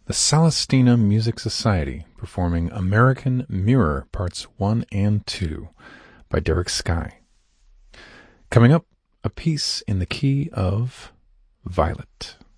the Celestina Music Society performing American Mirror Parts 1 and 2 by Derek Sky. Coming up, a piece in the key of Violet.